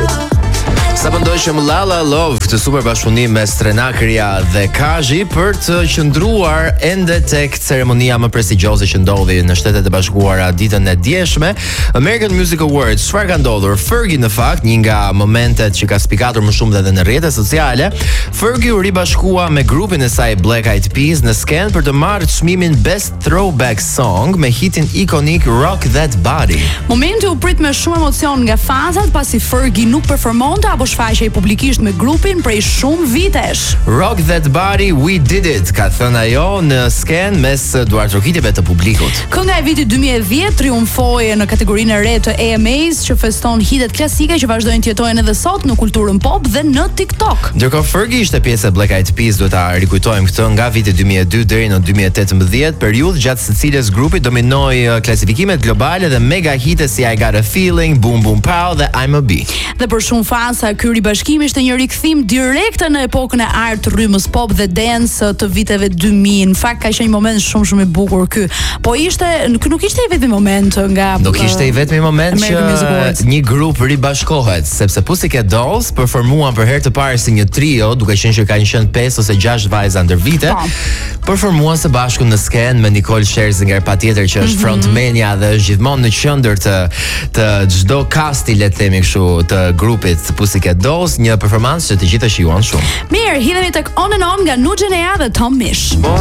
Sa pëndojshëm La La Love të super bashkëpunim mes Trenakria dhe Kazhi për të qëndruar ende tek ceremonia më prestigjioze që ndodhi në Shtetet e Bashkuara ditën e djeshme, American Music Awards. Çfarë ka ndodhur? Fergie në fakt, një nga momentet që ka spikatur më shumë edhe në rrjetet sociale, Fergie u ribashkua me grupin e saj Black Eyed Peas në sken për të marrë çmimin Best Throwback Song me hitin ikonik Rock That Body. Momenti u prit me shumë emocion nga fanzat pasi Fergie nuk performonte apo shfaqej publikisht me grupin prej shumë vitesh. Rock That Body, we did it, ka thënë ajo në sken mes duartrokitjeve të publikut. Kënga e vitit 2010 triumfoi në kategorinë e re të AMAs që feston hitet klasike që vazhdojnë të jetojnë edhe sot në kulturën pop dhe në TikTok. Ndërkohë Fergie ishte pjesë e Black Eyed Peas, duhet ta rikujtojmë këtë, nga viti 2002 deri në 2018, periudhë gjatë së cilës grupi dominoi klasifikimet globale dhe mega hite si I Got a Feeling, Boom Boom Pow dhe I'm a Bee. Dhe për shumë fansa ky ribashkim ishte një rikthim direkte në epokën e art të rrymës pop dhe dance të viteve 2000. Në fakt ka qenë një moment shumë i bukur ky. Po nuk ishte i vetmi moment nga Nuk ishte i vetmi moment që një grup ribashkohet, sepse Pussycat Dolls performuan për herë të parë si një trio, duke qenë që kanë qenë 5 ose 6 vajza ndër vite. Performuan së bashku në sken me Nicole Scherzinger, patjetër që është frontmenja dhe është gjithmonë në qendër të çdo kasti, le të themi kështu, të grupit Pussycat Dolls, një performancë që të gjithë e shijuan shumë. Mirë, hidhemi tek On and On nga Nuxhenea dhe Tom Mish.